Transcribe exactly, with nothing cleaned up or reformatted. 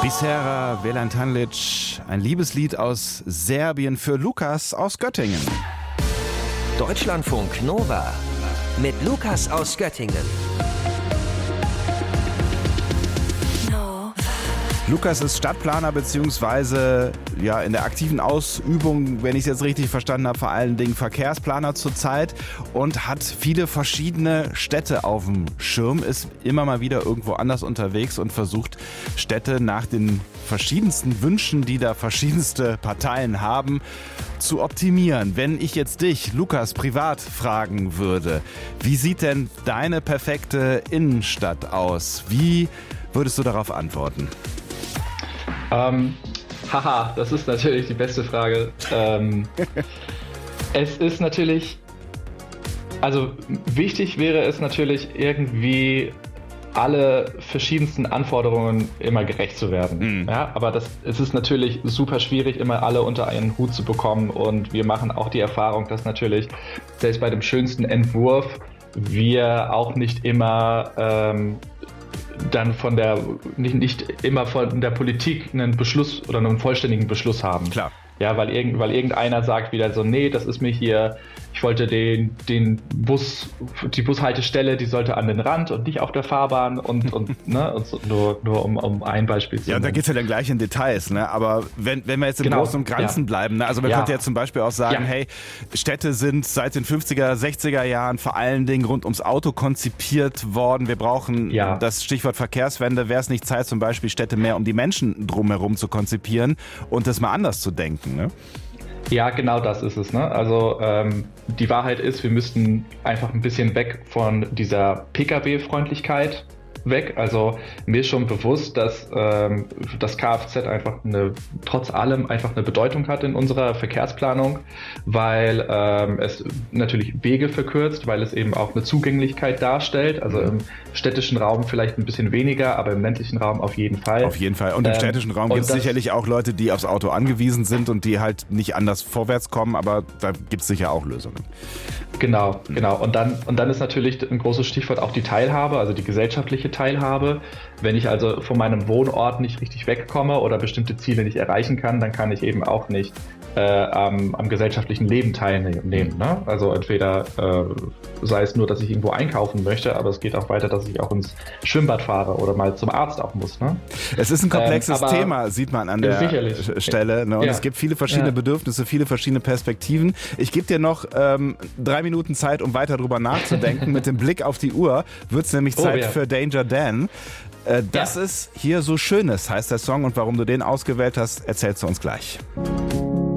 Bisera Velantanlic, ein Liebeslied aus Serbien für Lukas aus Göttingen. Deutschlandfunk Nova mit Lukas aus Göttingen. Lukas ist Stadtplaner beziehungsweise ja, in der aktiven Ausübung, wenn ich es jetzt richtig verstanden habe, vor allen Dingen Verkehrsplaner zurzeit und hat viele verschiedene Städte auf dem Schirm, ist immer mal wieder irgendwo anders unterwegs und versucht Städte nach den verschiedensten Wünschen, die da verschiedenste Parteien haben, zu optimieren. Wenn ich jetzt dich, Lukas, privat fragen würde, wie sieht denn deine perfekte Innenstadt aus? Wie würdest du darauf antworten? Ähm, haha, das ist natürlich die beste Frage. Ähm, es ist natürlich, also wichtig wäre es natürlich irgendwie alle verschiedensten Anforderungen immer gerecht zu werden. Mhm. Ja, aber das, es ist natürlich super schwierig, immer alle unter einen Hut zu bekommen und wir machen auch die Erfahrung, dass natürlich selbst bei dem schönsten Entwurf wir auch nicht immer ähm, dann von der, nicht, nicht immer von der Politik einen Beschluss oder einen vollständigen Beschluss haben. Klar. Ja, weil, irgend, weil irgendeiner sagt wieder so, nee, das ist mir hier, ich wollte den, den Bus, die Bushaltestelle, die sollte an den Rand und nicht auf der Fahrbahn und, und, ne, und so, nur, nur um, um ein Beispiel zu nennen. Ja, und da geht es ja dann gleich in Details, ne? Aber wenn, wenn wir jetzt im genau. Großen und Ganzen ja. bleiben, ne? Also man ja. könnte ja zum Beispiel auch sagen, ja. hey, Städte sind seit den fünfziger, sechziger Jahren vor allen Dingen rund ums Auto konzipiert worden. Wir brauchen ja. das Stichwort Verkehrswende. Wäre es nicht Zeit, zum Beispiel Städte mehr um die Menschen drumherum zu konzipieren und das mal anders zu denken, ne? Ja, genau das ist es. Ne? Also ähm, die Wahrheit ist, wir müssten einfach ein bisschen weg von dieser Pkw-Freundlichkeit weg. Also mir ist schon bewusst, dass ähm, das Kfz einfach eine, trotz allem einfach eine Bedeutung hat in unserer Verkehrsplanung, weil ähm, es natürlich Wege verkürzt, weil es eben auch eine Zugänglichkeit darstellt. Also im städtischen Raum vielleicht ein bisschen weniger, aber im ländlichen Raum auf jeden Fall. Auf jeden Fall. Und im ähm, städtischen Raum gibt es sicherlich auch Leute, die aufs Auto angewiesen sind und die halt nicht anders vorwärts kommen, aber da gibt es sicher auch Lösungen. Genau, genau. Und dann, und dann ist natürlich ein großes Stichwort auch die Teilhabe, also die gesellschaftliche Teilhabe. Wenn ich also von meinem Wohnort nicht richtig wegkomme oder bestimmte Ziele nicht erreichen kann, dann kann ich eben auch nicht äh, am, am gesellschaftlichen Leben teilnehmen. Ne? Also entweder äh, sei es nur, dass ich irgendwo einkaufen möchte, aber es geht auch weiter, dass ich auch ins Schwimmbad fahre oder mal zum Arzt auch muss. Ne? Es ist ein komplexes ähm, Thema, sieht man an der sicherlich. Stelle. Ne? Und ja. es gibt viele verschiedene ja. Bedürfnisse, viele verschiedene Perspektiven. Ich gebe dir noch ähm, drei Minuten Zeit, um weiter drüber nachzudenken. Mit dem Blick auf die Uhr wird es nämlich Zeit oh, ja. für Danger Dan. Äh, das ja. ist hier so Schönes, heißt der Song. Und warum du den ausgewählt hast, erzählst du uns gleich.